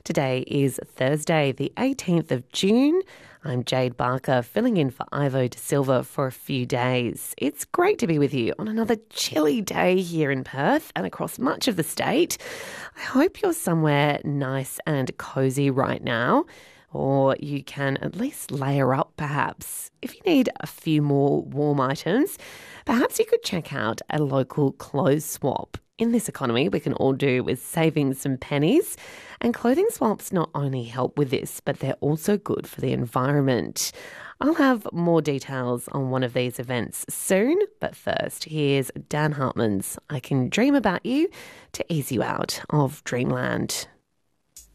Today is Thursday, the 18th of June. I'm Jade Barker, filling in for Ivo De Silva for a few days. It's great to be with you on another chilly day here in Perth and across much of the state. I hope you're somewhere nice and cozy right now, or you can at least layer up perhaps. If you need a few more warm items, perhaps you could check out a local clothes swap. In this economy, we can all do with saving some pennies. And clothing swaps not only help with this, but they're also good for the environment. I'll have more details on one of these events soon. But first, here's Dan Hartman's I Can Dream About You to ease you out of dreamland.